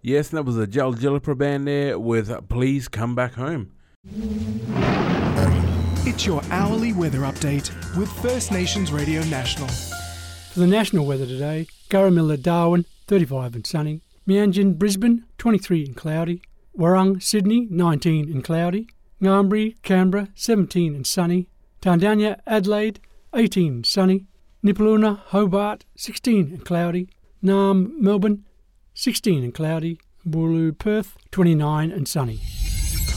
Yes, and that was the Jal Jilliper Band there with Please Come Back Home. It's your hourly weather update with First Nations Radio National. For the national weather today, Garramilla, Darwin, 35 and sunny. Meanjin, Brisbane, 23 and cloudy. Warrung, Sydney, 19 and cloudy. Ngambri, Canberra, 17 and sunny. Tandanya, Adelaide, 18 and sunny. Nipaluna, Hobart, 16 and cloudy. Naarm, Melbourne, 16 and cloudy. Wooroloo, Perth, 29 and sunny.